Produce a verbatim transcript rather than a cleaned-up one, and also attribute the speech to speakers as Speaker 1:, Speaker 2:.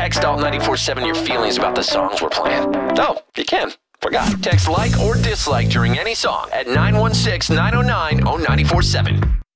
Speaker 1: Text Alt nine four seven your feelings about the songs we're playing. Oh, you can. Forgot. Text like or dislike during any song at nine one six, nine oh nine, oh nine four seven.